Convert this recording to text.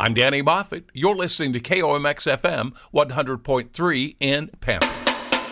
I'm Danny Moffett. You're listening to KOMX FM 100.3 in Pampa.